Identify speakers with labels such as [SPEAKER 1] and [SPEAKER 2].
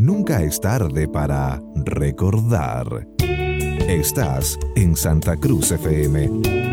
[SPEAKER 1] Nunca es tarde para recordar. Estás en Santa Cruz FM.